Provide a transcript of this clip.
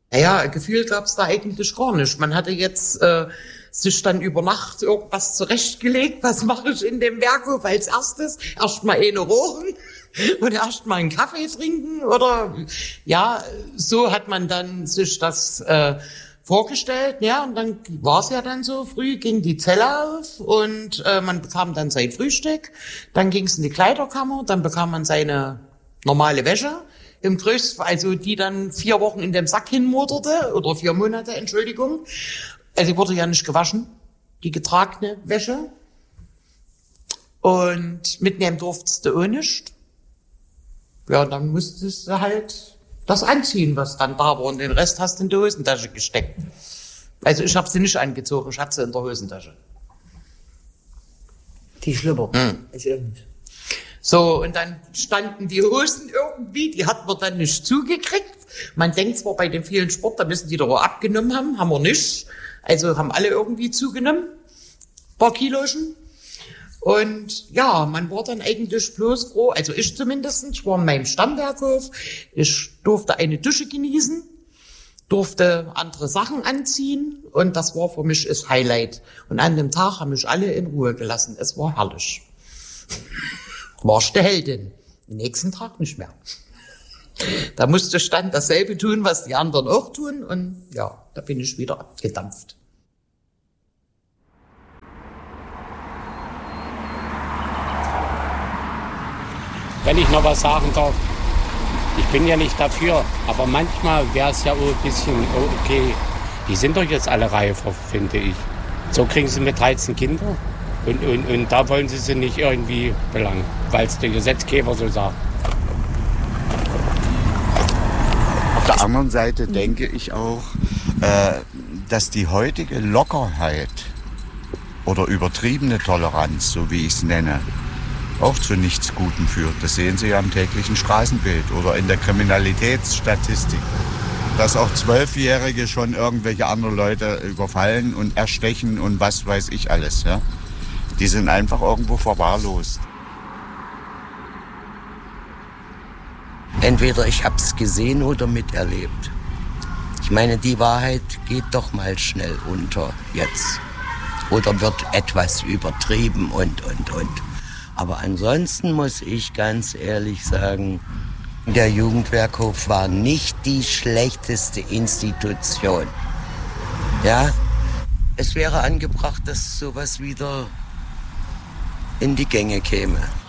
Naja, gefühlt gab's da eigentlich gar nicht. Man hatte jetzt sich dann über Nacht irgendwas zurechtgelegt. Was mache ich in dem Werkhof als erstes? Erstmal eine rauchen und erstmal einen Kaffee trinken oder ja, so hat man dann sich das vorgestellt, ja, und dann war es ja dann so, früh ging die Zelle auf und man bekam dann sein Frühstück, dann ging es in die Kleiderkammer, dann bekam man seine normale Wäsche, im größten, also die dann 4 Wochen in dem Sack hinmoderte, oder 4 Monate, Entschuldigung. Also die wurde ja nicht gewaschen, die getragene Wäsche. Und mitnehmen durftest du auch nicht. Ja, dann musstest du halt das anziehen, was dann da war. Und den Rest hast du in die Hosentasche gesteckt. Also ich habe sie nicht angezogen, ich hatte sie in der Hosentasche. Die Schlüpper. Ich nicht. So, und dann standen die Hosen irgendwie, die hat man dann nicht zugekriegt. Man denkt zwar bei den vielen Sport, da müssen die doch auch abgenommen haben wir nicht. Also haben alle irgendwie zugenommen, paar Kilochen. Und ja, man war dann eigentlich bloß froh, also ich zumindest, ich war in meinem Stammwerkhof, ich durfte eine Dusche genießen, durfte andere Sachen anziehen und das war für mich das Highlight. Und an dem Tag haben mich alle in Ruhe gelassen, es war herrlich. Warst du Heldin, den nächsten Tag nicht mehr. Da musste ich dann dasselbe tun, was die anderen auch tun und ja, da bin ich wieder abgedampft. Wenn ich noch was sagen darf, ich bin ja nicht dafür, aber manchmal wäre es ja auch ein bisschen okay. Die sind doch jetzt alle reifer, finde ich. So kriegen sie mit 13 Kinder und da wollen sie nicht irgendwie belangen, weil es der Gesetzgeber so sagt. Auf der anderen Seite denke ich auch, dass die heutige Lockerheit oder übertriebene Toleranz, so wie ich es nenne, auch zu nichts Gutem führt. Das sehen Sie ja im täglichen Straßenbild oder in der Kriminalitätsstatistik. Dass auch 12-Jährige schon irgendwelche andere Leute überfallen und erstechen und was weiß ich alles. Ja? Die sind einfach irgendwo verwahrlost. Entweder ich hab's gesehen oder miterlebt. Ich meine, die Wahrheit geht doch mal schnell unter jetzt. Oder wird etwas übertrieben und. Aber ansonsten muss ich ganz ehrlich sagen, der Jugendwerkhof war nicht die schlechteste Institution. Ja, es wäre angebracht, dass sowas wieder in die Gänge käme.